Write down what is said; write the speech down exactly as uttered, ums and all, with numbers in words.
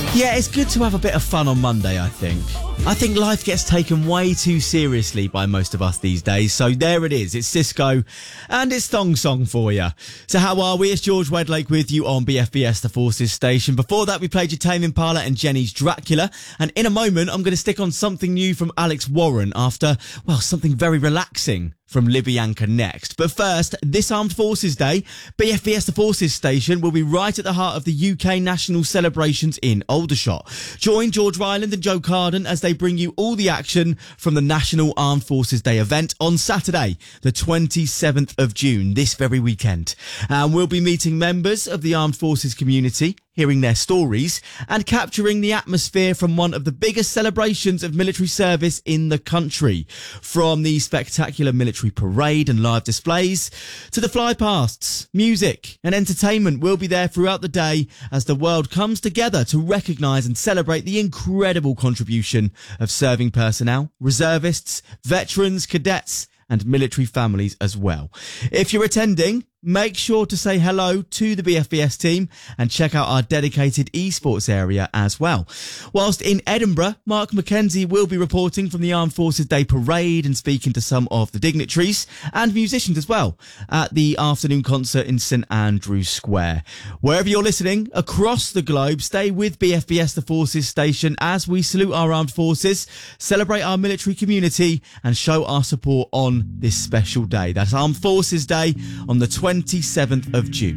Yeah, it's good to have a bit of fun on Monday, I think. I think life gets taken way too seriously by most of us these days, so there it is. It's Cisco, and it's Thong Song for you. So how are we? It's George Wedlake with you on B F B S, the Forces station. Before that, we played your Tame Impala and Jenny's Dracula, and in a moment, I'm going to stick on something new from Alex Warren after, well, something very relaxing from Libyanka next. But first, this Armed Forces Day, B F B S The Forces station will be right at the heart of the U K national celebrations in Aldershot. Join George Ryland and Joe Carden as they bring you all the action from the National Armed Forces Day event on Saturday, the twenty-seventh of June, this very weekend. And we'll be meeting members of the Armed Forces community, hearing their stories and capturing the atmosphere from one of the biggest celebrations of military service in the country. From the spectacular military parade and live displays to the flypasts, music and entertainment will be there throughout the day as the world comes together to recognise and celebrate the incredible contribution of serving personnel, reservists, veterans, cadets and military families as well. If you're attending, make sure to say hello to the B F B S team and check out our dedicated esports area as well. Whilst in Edinburgh, Mark McKenzie will be reporting from the Armed Forces Day Parade and speaking to some of the dignitaries and musicians as well at the afternoon concert in St Andrews Square. Wherever you're listening across the globe, stay with B F B S The Forces station as we salute our armed forces, celebrate our military community and show our support on this special day. That's Armed Forces Day on the twenty-seventh of June.